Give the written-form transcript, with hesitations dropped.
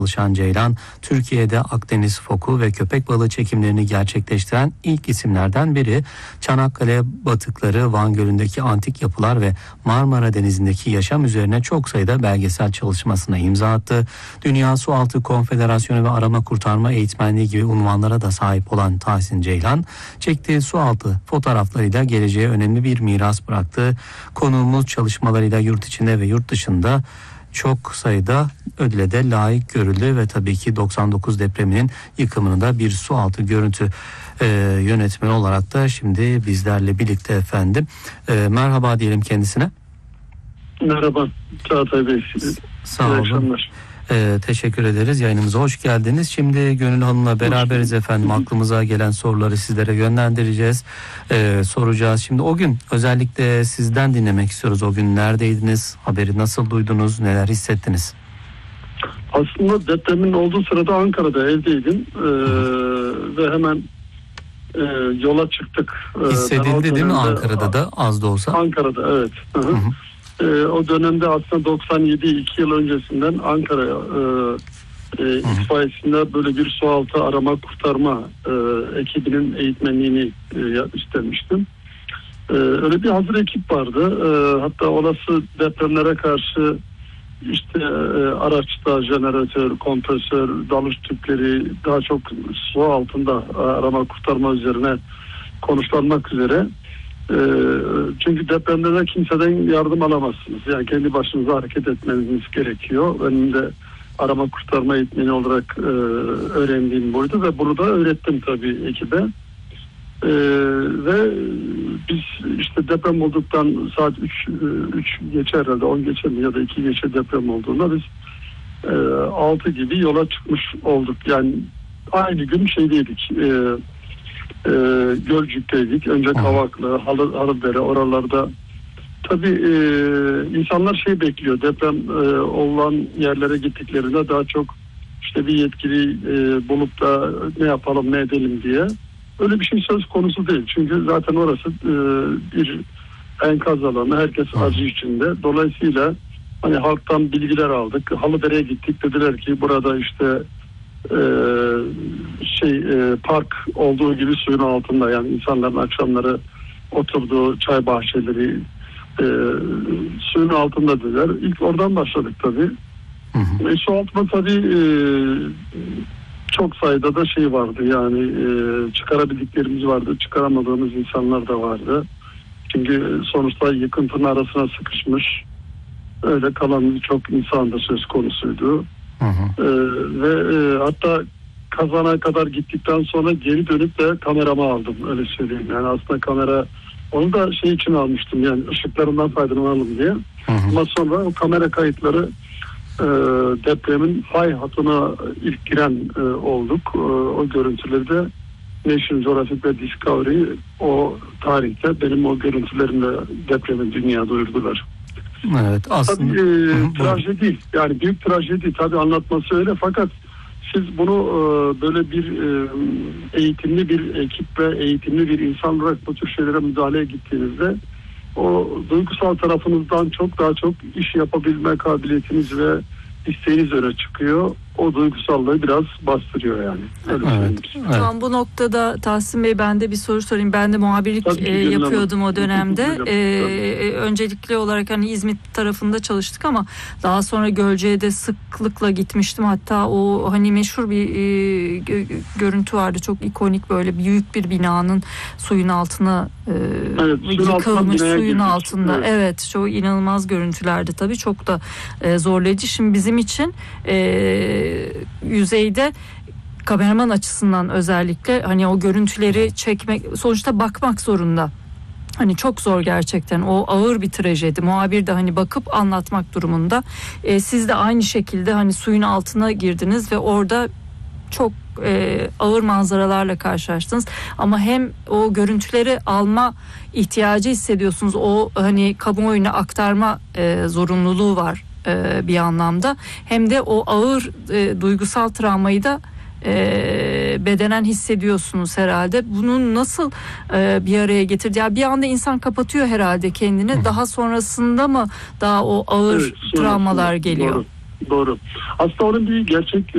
Çalışan Ceylan, Türkiye'de Akdeniz foku ve köpek balığı çekimlerini gerçekleştiren ilk isimlerden biri. Çanakkale batıkları, Van Gölü'ndeki antik yapılar ve Marmara Denizi'ndeki yaşam üzerine çok sayıda belgesel çalışmasına imza attı. Dünya Sualtı Konfederasyonu ve Arama Kurtarma Eğitmenliği gibi unvanlara da sahip olan Tahsin Ceylan, çektiği sualtı fotoğraflarıyla geleceğe önemli bir miras bıraktı. Konuğumuz çalışmalarıyla yurt içinde ve yurt dışında çok sayıda ödüle de layık görüldü ve tabii ki 99 depreminin yıkımını da bir sualtı görüntü yönetmeni olarak da şimdi bizlerle birlikte efendim. Merhaba diyelim kendisine. Merhaba Çağatay Bey. Sağ olun. Teşekkür ederiz. Yayınımıza hoş geldiniz. Şimdi Gönül Hanım'la beraberiz efendim. Aklımıza gelen soruları sizlere yönlendireceğiz. Soracağız. Şimdi o gün özellikle sizden dinlemek istiyoruz. O gün neredeydiniz? Haberi nasıl duydunuz? Neler hissettiniz? Aslında depremin olduğu sırada Ankara'da evdeydim. Ve hemen yola çıktık. Hissedildi değil mi Ankara'da da az da olsa? Ankara'da evet. Hı. O dönemde aslında 97 2 yıl öncesinden Ankara itfaiyesinde böyle bir sualtı arama kurtarma ekibinin eğitmenliğini istemiştim. Öyle bir hazır ekip vardı. Hatta olası depremlere karşı işte araçta jeneratör, kompresör, dalış tüpleri daha çok su altında arama kurtarma üzerine konuşlanmak üzere. Çünkü depremde kimseden yardım alamazsınız. Yani kendi başınıza hareket etmeniz gerekiyor. Benim de arama kurtarma eğitmeni olarak öğrendiğim buydu ve bunu da öğrettim tabii ekibe. Ve biz işte deprem olduktan saat 3 geçe herhalde 10 geçe mi ya da 2 geçe deprem olduğunda biz 6 gibi yola çıkmış olduk. Yani aynı gün şeydeydik. Gölcük'teydik. Önce Kavaklı, Halıdere oralarda. Tabii insanlar bekliyor. Deprem olan yerlere gittiklerinde daha çok işte bir yetkili bulup da ne yapalım ne edelim diye. Öyle bir şey söz konusu değil. Çünkü zaten orası bir enkaz alanı. Herkes acı içinde. Dolayısıyla hani halktan bilgiler aldık. Halıdere'ye gittik. Dediler ki burada işte park olduğu gibi suyun altında, yani insanların akşamları oturduğu çay bahçeleri suyun altında dediler. İlk oradan başladık tabii. Su altında tabii çok sayıda da vardı, yani çıkarabildiklerimiz vardı, çıkaramadığımız insanlar da vardı. Çünkü sonuçta yıkıntının arasına sıkışmış öyle kalan birçok insan da söz konusuydu. Ve hatta kazana kadar gittikten sonra geri dönüp de kameramı aldım, öyle söyleyeyim. Yani aslında kamera, onu da için almıştım, yani ışıklarından faydalanalım diye. Ama sonra o kamera kayıtları depremin fay hattına ilk giren olduk. O görüntüleri de National Geographic ve Discovery o tarihte benim o görüntülerimle depremin dünyaya duyurdular. Evet, aslında tabii trajedi, yani büyük trajedi tabii, anlatması öyle, fakat siz bunu böyle bir eğitimli bir ekip ve eğitimli bir insan olarak bu tür şeylere müdahaleye gittiğinizde o duygusal tarafınızdan çok daha çok iş yapabilme kabiliyetiniz ve isteğiniz öne çıkıyor. O duygusallığı biraz bastırıyor yani. Evet. Tamam, bu noktada Tahsin Bey, ben de bir soru sorayım. Ben de muhabirlik yapıyordum o dönemde. Öncelikli olarak hani İzmit tarafında çalıştık ama daha sonra Gölce'ye sıklıkla gitmiştim. Hatta o hani meşhur bir görüntü vardı. Çok ikonik, böyle büyük bir binanın suyun altına yıkılmış, suyun altında. Evet, çok inanılmaz görüntülerdi tabii. Çok da zorlayıcı. Şimdi bizim için yüzeyde kameraman açısından özellikle hani o görüntüleri çekmek, sonuçta bakmak zorunda. Hani çok zor gerçekten, o ağır bir trajedi. Muhabir de hani bakıp anlatmak durumunda. Siz de aynı şekilde hani suyun altına girdiniz ve orada çok ağır manzaralarla karşılaştınız. Ama hem o görüntüleri alma ihtiyacı hissediyorsunuz. O hani kamuoyuna aktarma zorunluluğu var bir anlamda. Hem de o ağır duygusal travmayı da bedenen hissediyorsunuz herhalde. Bunu nasıl bir araya getirdi? Ya bir anda insan kapatıyor herhalde kendini. Daha sonrasında mı daha o ağır travmalar geliyor? Doğru. Aslında onun bir gerçek